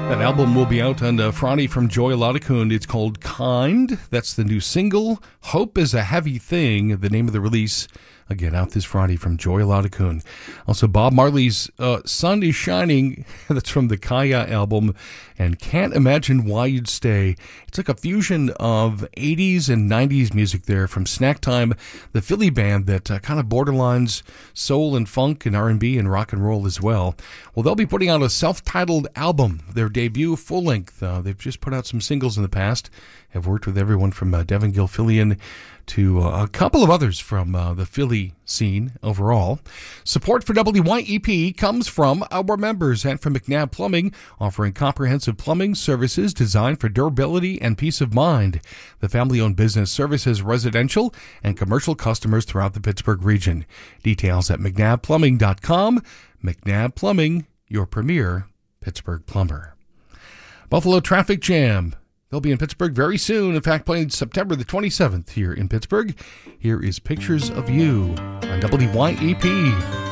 That album will be out on Friday from Joy Lodicund. It's called Kind. That's the new single. Hope is a Heavy Thing, the name of the release. Again, out this Friday from Joy Lodicund. Also, Bob Marley's Sun is Shining. That's from the Kaya album. And Can't Imagine Why You'd Stay. It's like a fusion of 80s and 90s music there from Snack Time, the Philly band that kind of borderlines soul and funk and R&B and rock and roll as well. Well, they'll be putting out a self-titled album, their debut full-length. They've just put out some singles in the past. Have worked with everyone from Devin Gilfillian to a couple of others from the Philly scene overall. Support for WYEP comes from our members and from McNabb Plumbing, offering comprehensive plumbing services designed for durability and peace of mind. The family-owned business services residential and commercial customers throughout the Pittsburgh region. Details at mcnabbplumbing.com. McNabb Plumbing, your premier Pittsburgh plumber. Buffalo Traffic Jam. They'll be in Pittsburgh very soon. In fact, playing September the 27th here in Pittsburgh. Here is Pictures of You on WYEP.